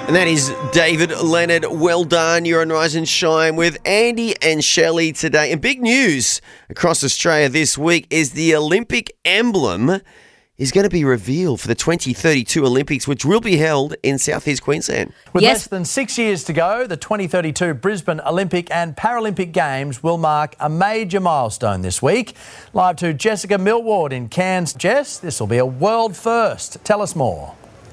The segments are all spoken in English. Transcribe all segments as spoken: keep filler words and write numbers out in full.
And that is David Leonard. Well done. You're on Rise and Shine with Andy and Shelley today. And big news across Australia this week is the Olympic emblem is going to be revealed for the twenty thirty-two Olympics, which will be held in southeast Queensland. With Yes. less than six years to go, the twenty thirty-two Brisbane Olympic and Paralympic Games will mark a major milestone this week. Live to Jessica Milward in Cairns. Jess, this will be a world first. Tell us more.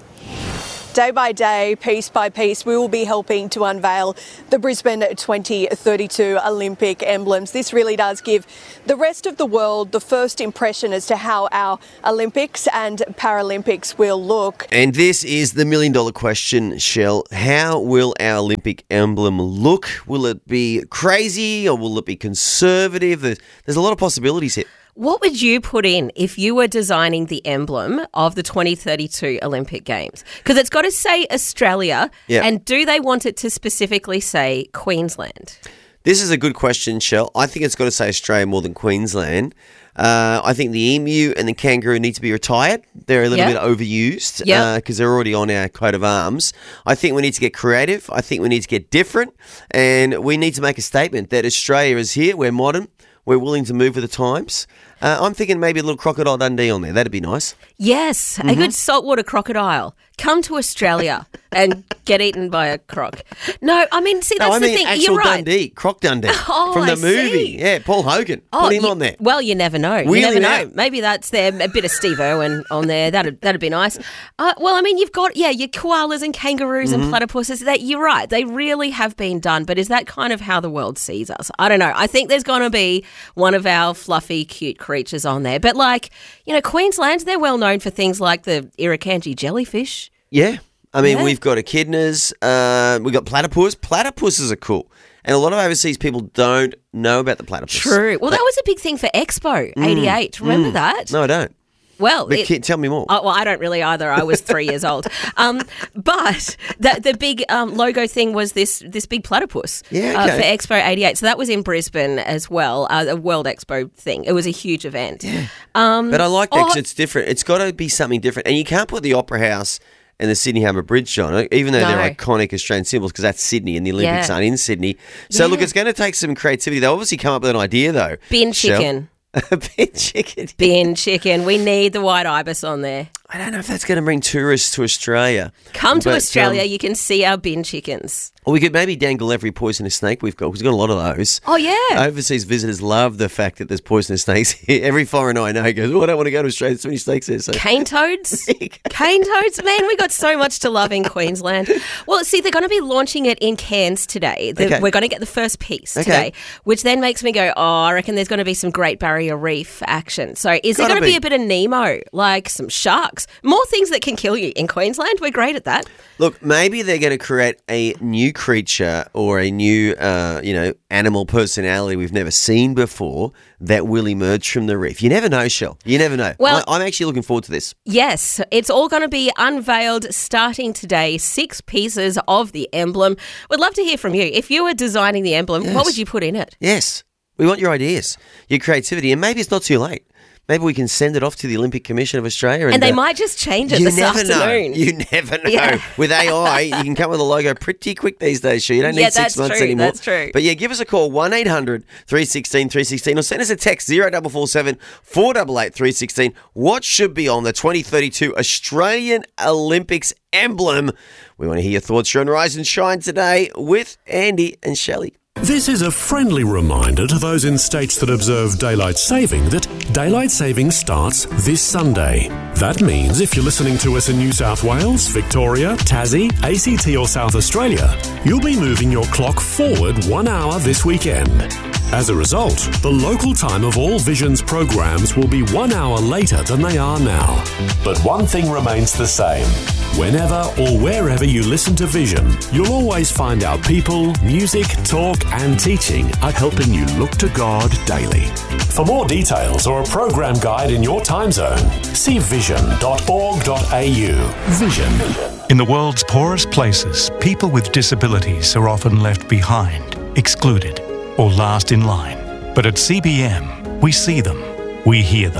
Day by day, piece by piece, we will be helping to unveil the Brisbane twenty thirty-two Olympic emblems. This really does give the rest of the world the first impression as to how our Olympics and Paralympics will look. And this is the million dollar question, Shell. How will our Olympic emblem look? Will it be crazy or will it be conservative? There's, there's a lot of possibilities here. What would you put in if you were designing the emblem of the twenty thirty-two Olympic Games? Because it's got to say Australia, Yeah. and do they want it to specifically say Queensland? This is a good question, Shell. I think it's got to say Australia more than Queensland. Uh, I think the emu and the kangaroo need to be retired. They're a little Yeah. bit overused because Yeah. uh, they're already on our coat of arms. I think we need to get creative. I think we need to get different. And we need to make a statement that Australia is here. We're modern. We're willing to move with the times. Uh, I'm thinking maybe a little Crocodile Dundee on there. That'd be nice. Yes, a good saltwater crocodile. Come to Australia and get eaten by a croc. No, I mean, see, that's no, I the mean thing. actual You're right. Dundee, Croc Dundee Oh, from the I movie. see. Yeah, Paul Hogan. Oh, Put him you- on there. Well, you never know. You Wheel never him know. out. Maybe that's there. A bit of Steve Irwin on there. That'd that'd be nice. Uh, well, I mean, you've got yeah, your koalas and kangaroos Mm-hmm. and platypuses. That you're right. They really have been done. But is that kind of how the world sees us? I don't know. I think there's going to be one of our fluffy, cute creatures on there. But like you know, Queensland, they're well known for things like the Irukandji jellyfish. Yeah. I mean, Yeah. we've got echidnas, uh, we've got platypus. Platypuses are cool. And a lot of overseas people don't know about the platypus. True. Well, that was a big thing for Expo eighty-eight. Remember that? No, I don't. Well, But it- can- tell me more. Oh, well, I don't really either. I was three years old. Um, but the, the big um, logo thing was this this big platypus Yeah, uh, okay. for Expo eighty-eight. So that was in Brisbane as well, uh, a World Expo thing. It was a huge event. Um, but I like that 'cause oh- it's different. It's got to be something different. And you can't put the Opera House and the Sydney Harbour Bridge on it, even though No. they're iconic Australian symbols, because that's Sydney and the Olympics Yeah. aren't in Sydney. So, Yeah. look, it's going to take some creativity. They obviously come up with an idea, though. bin Shell. chicken. Bin chicken. Bin chicken. We need the white ibis on there. I don't know if that's going to bring tourists to Australia. Come to But, Australia. um, You can see our bin chickens. Or we could maybe dangle every poisonous snake we've got, because we've got a lot of those. Oh, yeah. Overseas visitors love the fact that there's poisonous snakes here. Every foreigner I know goes, oh, I don't want to go to Australia. There's so many snakes there. So. Cane toads? Cane toads? Man, we got so much to love in Queensland. Well, see, they're going to be launching it in Cairns today. The- Okay. We're going to get the first piece Okay. today, which then makes me go, oh, I reckon there's going to be some Great Barrier Reef action. So is there Gotta going to be be. a bit of Nemo, like some sharks? More things that can kill you in Queensland? We're great at that. Look, maybe they're going to create a new creature or a new, uh, you know, animal personality we've never seen before that will emerge from the reef. You never know, Shell. You never know. Well- I, I'm actually looking forward to this. Yes, it's all going to be unveiled starting today, six pieces of the emblem. We'd love to hear from you. If you were designing the emblem, Yes. what would you put in it? Yes, we want your ideas, your creativity, and maybe it's not too late. Maybe we can send it off to the Olympic Commission of Australia. And, And they uh, might just change it you this never afternoon. know. You never know. Yeah. With A I, you can come with a logo pretty quick these days, Shell. You don't need Yeah, six that's months true, anymore. that's true. But yeah, give us a call, one eight hundred three one six three one six or send us a text, zero four four seven four eight eight three one six. What should be on the twenty thirty-two Australian Olympics emblem? We want to hear your thoughts. You're on Rise and Shine today with Andy and Shelley. This is a friendly reminder to those in states that observe daylight saving that daylight saving starts this Sunday. That means if you're listening to us in New South Wales, Victoria, Tassie, A C T or South Australia, you'll be moving your clock forward one hour this weekend. As a result, the local time of all Vision's programs will be one hour later than they are now. But one thing remains the same. Whenever or wherever you listen to Vision, you'll always find our people, music, talk and teaching are helping you look to God daily. For more details or a program guide in your time zone, see vision dot org dot a u. Vision. In the world's poorest places, people with disabilities are often left behind, excluded, or last in line. But at C B M, we see them, we hear them,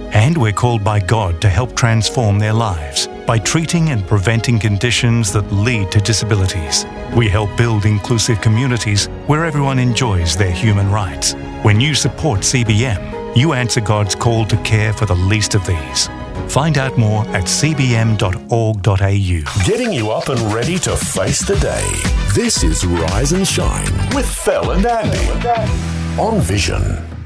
And we're called by God to help transform their lives by treating and preventing conditions that lead to disabilities. We help build inclusive communities where everyone enjoys their human rights. When you support C B M, you answer God's call to care for the least of these. Find out more at c b m dot org dot a u. Getting you up and ready to face the day. This is Rise and Shine with Fel and Andy on Vision.